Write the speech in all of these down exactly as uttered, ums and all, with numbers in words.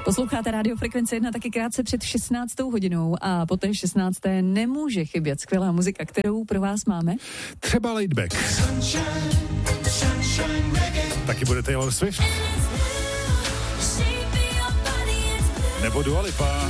Posloucháte Radio Frekvence jedna taky krátce před šestnáctou hodinou a po té šestnácté nemůže chybět skvělá muzika, kterou pro vás máme. Třeba Laidback. Taky bude Taylor Swift. Nebo Dua Lipa.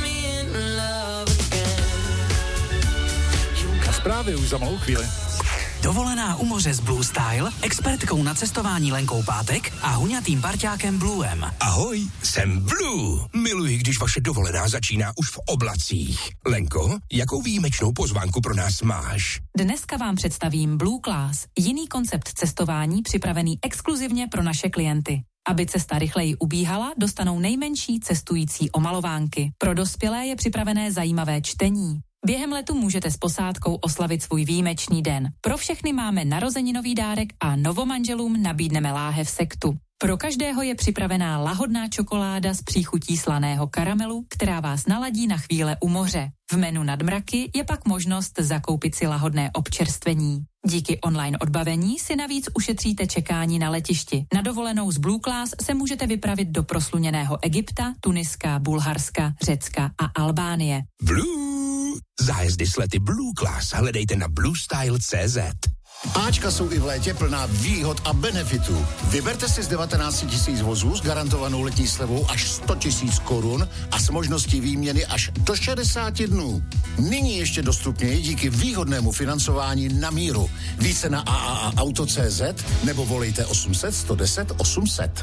A zprávy už za malou chvíli. Dovolená u moře s Blue Style, expertkou na cestování Lenkou Pátek a huňatým parťákem Bluem. Ahoj, jsem Blue. Miluji, když vaše dovolená začíná už v oblacích. Lenko, jakou výjimečnou pozvánku pro nás máš? Dneska vám představím Blue Class, jiný koncept cestování připravený exkluzivně pro naše klienty. Aby cesta rychleji ubíhala, dostanou nejmenší cestující omalovánky. Pro dospělé je připravené zajímavé čtení. Během letu můžete s posádkou oslavit svůj výjimečný den. Pro všechny máme narozeninový dárek a novomanželům nabídneme láhev sektu. Pro každého je připravená lahodná čokoláda s příchutí slaného karamelu, která vás naladí na chvíle u moře. V menu nad mraky je pak možnost zakoupit si lahodné občerstvení. Díky online odbavení si navíc ušetříte čekání na letišti. Na dovolenou z Blue Class se můžete vypravit do prosluněného Egypta, Tuniska, Bulharska, Řecka a Albánie. Blue! Zájezdy s lety Blue Class hledejte na blue style tečka cé zet. Áčka jsou i v létě plná výhod a benefitů. Vyberte si z devatenáct tisíc vozů s garantovanou letní slevou až sto tisíc korun a s možností výměny až do šedesáti dnů. Nyní ještě dostupněji díky výhodnému financování na míru. Více na a a a auto tečka cé zet nebo volejte osm set, sto deset, osm set.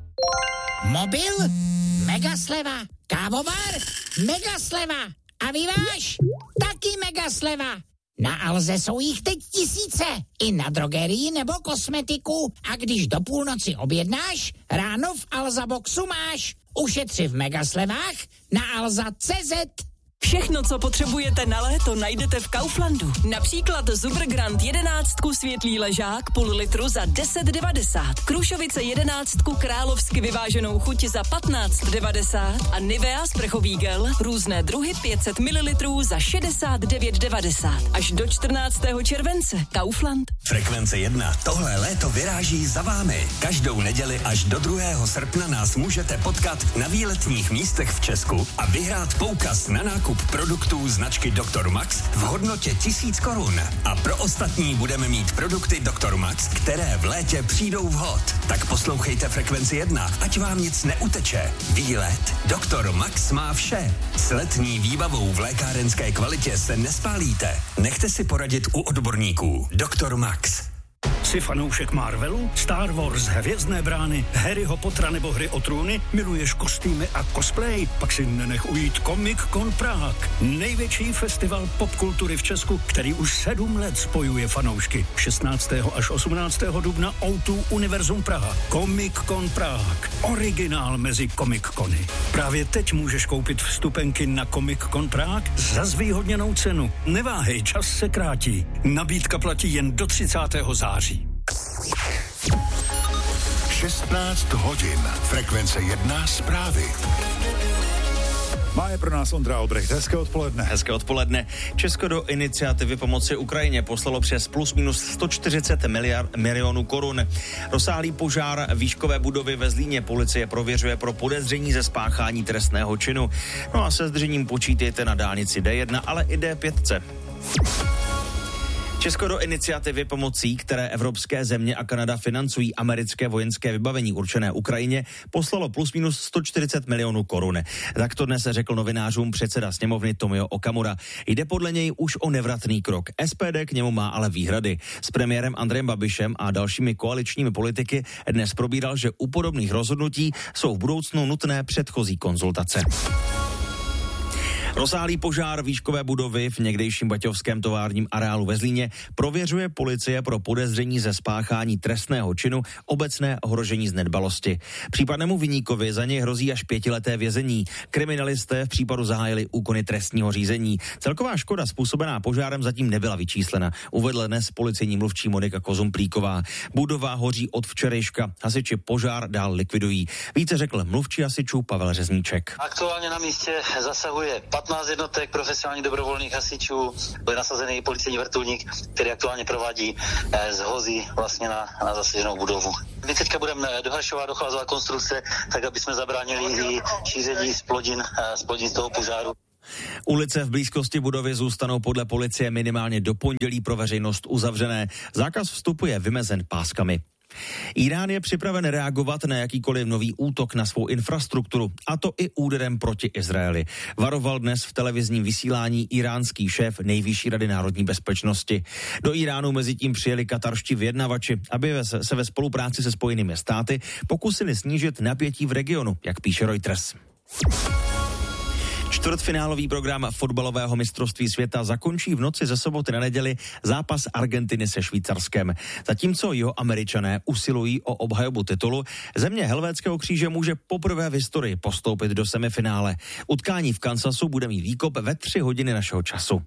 Mobil? Mega sleva. Kávovar? Mega sleva. A vyváž? Taky mega sleva. Na Alze jsou jich teď tisíce. I na drogerii nebo kosmetiku. A když do půlnoci objednáš, ráno v Alza Boxu máš. Ušetři v megaslevách na alza tečka cé zet. Všechno, co potřebujete na léto, najdete v Kauflandu. Například Supergrand jedenáctku světlý ležák půl litru za deset devadesát. Krušovice jedenáctku královsky vyváženou chuť za patnáct devadesát a Nivea sprchový gel různé druhy pět set mililitrů za šedesát devět devadesát. Až do čtrnáctého července. Kaufland. Frekvence jedna. Tohle léto vyráží za vámi. Každou neděli až do druhého srpna nás můžete potkat na výletních místech v Česku a vyhrát poukaz na nákup produktů značky doktor Max v hodnotě tisíc korun. A pro ostatní budeme mít produkty doktor Max, které v létě přijdou vhod. Tak poslouchejte Frekvenci jedna, ať vám nic neuteče. Výlet doktor Max má vše. S letní výbavou v lékárenské kvalitě se nespálíte. Nechte si poradit u odborníků. doktor Max. Jsi fanoušek Marvelu, Star Wars, Hvězdné brány, Harryho Pottera nebo Hry o trůny? Miluješ kostýmy a cosplay? Pak si nenech ujít Comic Con Prague. Největší festival popkultury v Česku, který už sedm let spojuje fanoušky. šestnáctého až osmnáctého dubna ó dva Univerzum Praha. Comic Con Prague. Originál mezi Comic Cony. Právě teď můžeš koupit vstupenky na Comic Con Prague za zvýhodněnou cenu. Neváhej, čas se krátí. Nabídka platí jen do třicátého září. šestnáct hodin. Frekvence jedna zprávy. Má je pro nás Ondra Albrecht. Hezké odpoledne. Hezké odpoledne. Česko do iniciativy pomoci Ukrajině poslalo přes plus minus sto čtyřicet miliard, milionů korun. Rozsáhlý požár výškové budovy ve Zlíně policie prověřuje pro podezření ze spáchání trestného činu. No a se zdržením počítejte na dálnici D jedna, ale i D pět. Česko do iniciativy pomocí, které evropské země a Kanada financují americké vojenské vybavení určené Ukrajině, poslalo plus minus sto čtyřicet milionů korun. Tak to dnes řekl novinářům předseda sněmovny Tomio Okamura. Jde podle něj už o nevratný krok. S P D k němu má ale výhrady. S premiérem Andrejem Babišem a dalšími koaličními politiky dnes probíral, že u podobných rozhodnutí jsou v budoucnu nutné předchozí konzultace. Rozsáhlý požár výškové budovy v někdejším baťovském továrním areálu ve Zlíně prověřuje policie pro podezření ze spáchání trestného činu obecné ohrožení z nedbalosti. Případnému viníkovi za něj hrozí až pětileté vězení. Kriminalisté v případu zahájili úkony trestního řízení. Celková škoda způsobená požárem zatím nebyla vyčíslena, uvedla dnes policejní mluvčí Monika Kozumplíková. Budova hoří od včerejška, hasiči požár dál likvidují. Více řekl mluvčí hasičů Pavel Řezníček. Aktuálně na místě zasahuje patnáct jednotek profesionálních dobrovolných hasičů, byl nasazený policejní vrtulník, který aktuálně provádí eh, zhozy vlastně na, na zasaženou budovu. My teďka budeme dohašovat, dochlazovat konstrukce, tak aby jsme zabránili i šíření splodin, eh, splodin z toho požáru. Ulice v blízkosti budovy zůstanou podle policie minimálně do pondělí pro veřejnost uzavřené. Zákaz vstupu je vymezen páskami. Irán je připraven reagovat na jakýkoliv nový útok na svou infrastrukturu, a to i úderem proti Izraeli. Varoval dnes v televizním vysílání iránský šéf Nejvyšší rady národní bezpečnosti. Do Iránu mezitím přijeli katarští vyjednavači, aby se ve spolupráci se Spojenými státy pokusili snížit napětí v regionu, jak píše Reuters. Čtvrtfinálový program fotbalového mistrovství světa zakončí v noci ze soboty na neděli zápas Argentiny se Švýcarskem. Zatímco jeho Američané usilují o obhajobu titulu, země Helvétského kříže může poprvé v historii postoupit do semifinále. Utkání v Kansasu bude mít výkop ve tři hodiny našeho času.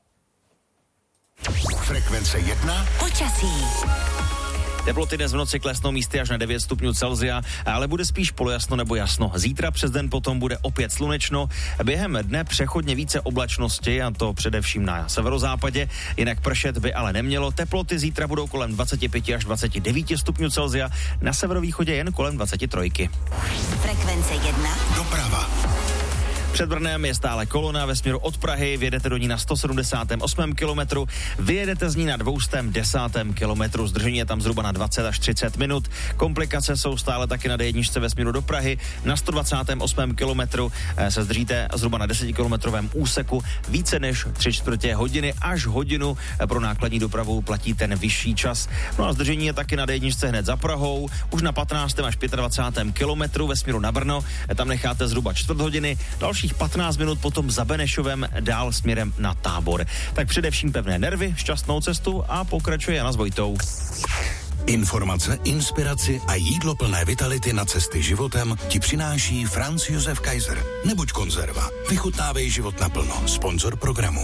Frekvence jedna. Počasí. Teploty dnes v noci klesnou místy až na devět stupňů Celsia, ale bude spíš polojasno nebo jasno. Zítra přes den potom bude opět slunečno, během dne přechodně více oblačnosti, a to především na severozápadě, jinak pršet by ale nemělo. Teploty zítra budou kolem dvacet pět až dvacet devět stupňů Celsia, na severovýchodě jen kolem dvacet tři. Frekvence jedna. Doprava. Před Brnem je stále kolona ve směru od Prahy, vyjedete do ní na sto sedmdesátém osmém kilometru, vyjedete z ní na dvě stě desátém kilometru, zdržení je tam zhruba na dvacet až třicet minut. Komplikace jsou stále taky na dé jedna ve směru do Prahy, na sto dvacátém osmém kilometru se zdržíte zhruba na desetikilometrovém úseku, více než tři čtvrtě hodiny až hodinu pro nákladní dopravu platí ten vyšší čas. No a zdržení je taky na dé jedna hned za Prahou, už na patnáctém až dvacátém pátém kilometru ve směru na Brno, tam necháte zhruba čtvrt hodiny, dalších patnáct minut potom za Benešovem dál směrem na Tábor. Tak především pevné nervy, šťastnou cestu a pokračuje Jana s Vojtou. Informace, inspiraci a jídlo plné vitality na cesty životem ti přináší Franz Josef Kaiser. Nebuď konzerva. Vychutnávej život naplno. Sponzor programu.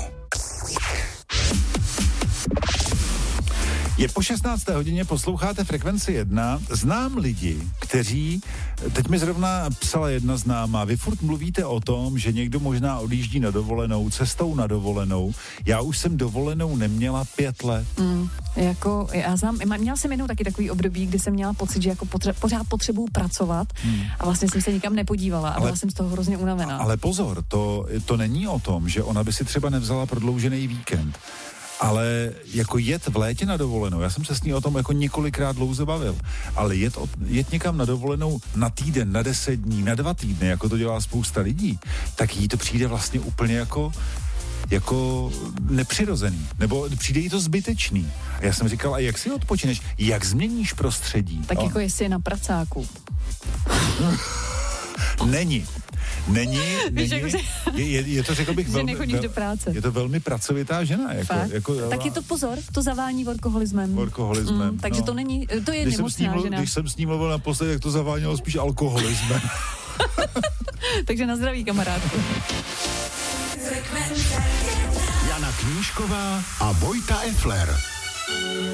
Je po šestnácté hodině, posloucháte Frekvenci jedna. Znám lidi, kteří, teď mi zrovna psala jedna známá, vy furt mluvíte o tom, že někdo možná odjíždí na dovolenou, cestou na dovolenou. Já už jsem dovolenou neměla pět let. Mm, jako, já znám, měla jsem jednou taky takový období, kdy jsem měla pocit, že jako potře- pořád potřebuju pracovat hmm. a vlastně jsem se nikam nepodívala a byla jsem z toho hrozně unavená. Ale pozor, to, to není o tom, že ona by si třeba nevzala prodloužený víkend. Ale jako jet v létě na dovolenou, já jsem se s ní o tom jako několikrát dlouze bavil, ale jet, jet někam na dovolenou na týden, na deset dní, na dva týdny, jako to dělá spousta lidí, tak jí to přijde vlastně úplně jako jako nepřirozený, nebo přijde jí to zbytečný. A já jsem říkal, a jak si odpočineš, jak změníš prostředí? Tak no. jako jestli je na pracáku. Není. Není, není je, je, je to, řekl bych, velmi, nechodíš do práce. Je to velmi pracovitá žena. Jako, jako, tak je to pozor, to zavání workoholismem. Workoholismem, mm, Takže no. to není, to je když nemocná jsem žena. Když jsem s ním mluvil naposledy, tak to zavánělo spíš alkoholismem. Takže na zdraví, kamarádku. Jana Knížková a Vojta Effler.